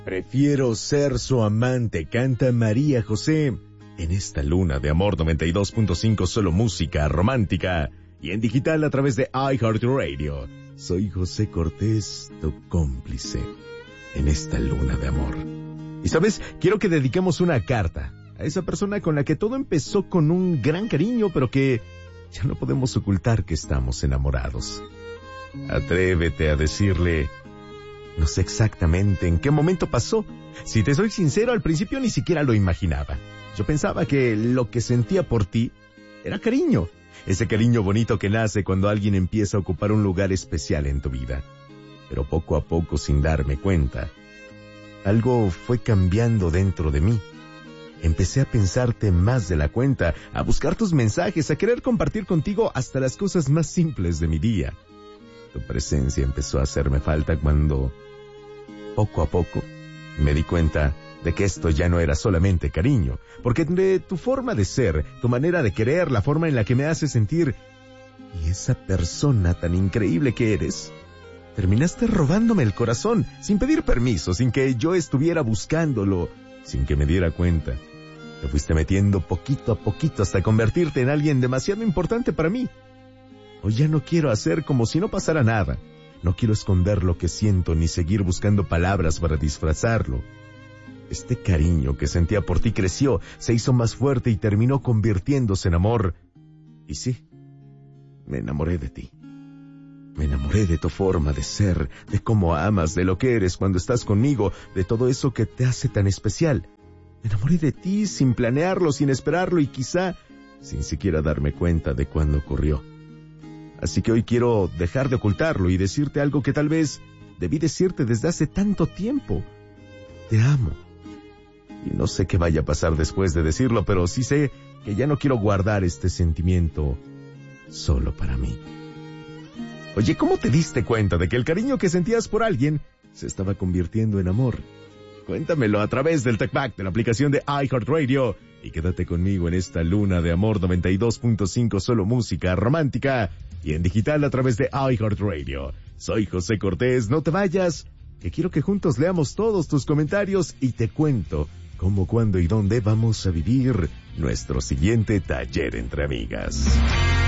Prefiero ser su amante, canta María José. En esta luna de amor 92.5 solo música romántica y en digital a través de iHeartRadio. Soy José Cortés, tu cómplice en esta luna de amor. Y sabes, quiero que dediquemos una carta a esa persona con la que todo empezó con un gran cariño, pero que ya no podemos ocultar que estamos enamorados. Atrévete a decirle, no sé exactamente en qué momento pasó. Si te soy sincero, al principio ni siquiera lo imaginaba. Yo pensaba que lo que sentía por ti era cariño. Ese cariño bonito que nace cuando alguien empieza a ocupar un lugar especial en tu vida. Pero poco a poco, sin darme cuenta, algo fue cambiando dentro de mí. Empecé a pensarte más de la cuenta, a buscar tus mensajes, a querer compartir contigo hasta las cosas más simples de mi día. Tu presencia empezó a hacerme falta cuando, poco a poco, me di cuenta de que esto ya no era solamente cariño, porque de tu forma de ser, tu manera de querer, la forma en la que me haces sentir, y esa persona tan increíble que eres, terminaste robándome el corazón, sin pedir permiso, sin que yo estuviera buscándolo, sin que me diera cuenta. Te fuiste metiendo poquito a poquito hasta convertirte en alguien demasiado importante para mí. Hoy ya no quiero hacer como si no pasara nada. No quiero esconder lo que siento ni seguir buscando palabras para disfrazarlo. Este cariño que sentía por ti creció, se hizo más fuerte y terminó convirtiéndose en amor. Y sí, me enamoré de ti. Me enamoré de tu forma de ser, de cómo amas, de lo que eres cuando estás conmigo, de todo eso que te hace tan especial. Me enamoré de ti sin planearlo, sin esperarlo y quizá sin siquiera darme cuenta de cuándo ocurrió. Así que hoy quiero dejar de ocultarlo y decirte algo que tal vez debí decirte desde hace tanto tiempo. Te amo. Y no sé qué vaya a pasar después de decirlo, pero sí sé que ya no quiero guardar este sentimiento solo para mí. Oye, ¿cómo te diste cuenta de que el cariño que sentías por alguien se estaba convirtiendo en amor? Cuéntamelo a través del TalkBack de la aplicación de iHeartRadio y quédate conmigo en esta luna de amor 92.5 solo música romántica y en digital a través de iHeartRadio. Soy José Cortés, no te vayas, que quiero que juntos leamos todos tus comentarios y te cuento cómo, cuándo y dónde vamos a vivir nuestro siguiente taller entre amigas.